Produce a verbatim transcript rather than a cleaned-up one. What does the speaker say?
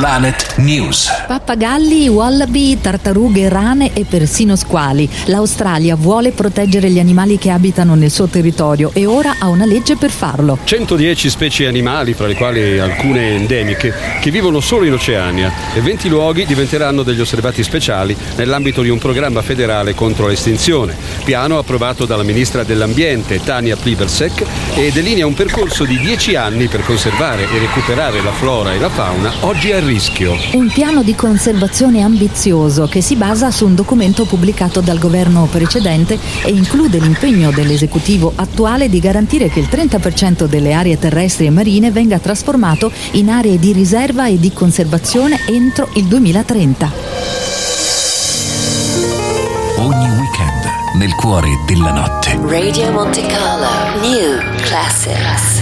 Planet News. Pappagalli, wallaby, tartarughe, rane e persino squali. L'Australia vuole proteggere gli animali che abitano nel suo territorio e ora ha una legge per farlo. centodieci specie animali, fra le quali alcune endemiche, che vivono solo in Oceania, e venti luoghi diventeranno degli osservati speciali nell'ambito di un programma federale contro l'estinzione. Piano approvato dalla ministra dell'Ambiente Tania Plibersek e delinea un percorso di dieci anni per conservare e recuperare la flora e la fauna oggi a rischio. Un piano di conservazione ambizioso che si basa su un documento pubblicato dal governo precedente e include l'impegno dell'esecutivo attuale di garantire che il trenta per cento delle aree terrestri e marine venga trasformato in aree di riserva e di conservazione entro il duemilatrenta. Ogni weekend nel cuore della notte. Radio Monte Carlo New Classics.